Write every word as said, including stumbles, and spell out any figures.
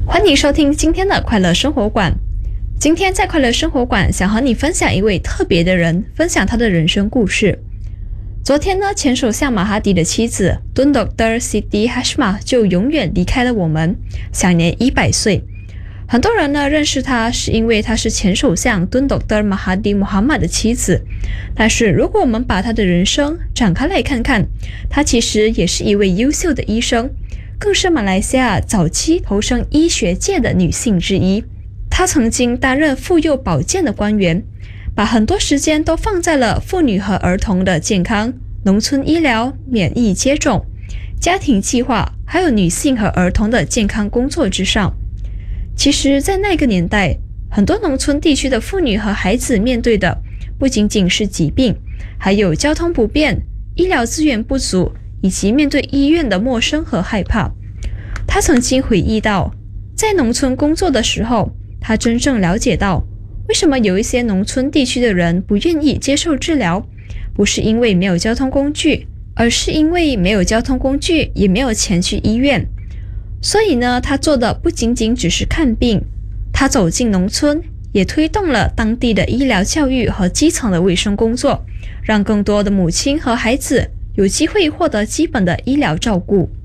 欢迎收听今天的快乐生活馆。今天在快乐生活馆想和你分享一位特别的人，分享他的人生故事。昨天呢，前首相马哈迪的妻子敦dokter Siti Hasmah 就永远离开了我们，享年一百岁。很多人呢认识他是因为他是前首相敦dokter Mahathir Mohamad 的妻子，但是如果我们把他的人生展开来看看，他其实也是一位优秀的医生，更是马来西亚早期投身医学界的女性之一。她曾经担任妇幼保健的官员，把很多时间都放在了妇女和儿童的健康、农村医疗、免疫接种、家庭计划，还有女性和儿童的健康工作之上。其实在那个年代，很多农村地区的妇女和孩子面对的不仅仅是疾病，还有交通不便、医疗资源不足，以及面对医院的陌生和害怕。她曾经回忆到，在农村工作的时候，她真正了解到为什么有一些农村地区的人不愿意接受治疗，不是因为没有交通工具，而是因为没有交通工具，也没有钱去医院。所以呢，他做的不仅仅只是看病，他走进农村，也推动了当地的医疗教育和基层的卫生工作，让更多的母亲和孩子有机会获得基本的医疗照顾。